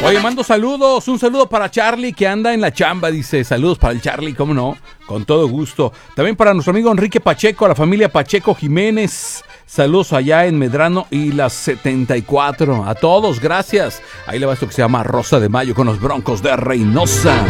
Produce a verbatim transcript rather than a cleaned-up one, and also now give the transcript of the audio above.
Oye, mando saludos, un saludo para Charlie que anda en la chamba, dice, saludos para el Charlie, cómo no, con todo gusto. También para nuestro amigo Enrique Pacheco, a la familia Pacheco Jiménez, saludos allá en Medrano y las setenta y cuatro, a todos, gracias. Ahí le va esto que se llama Rosa de Mayo con los Broncos de Reynosa.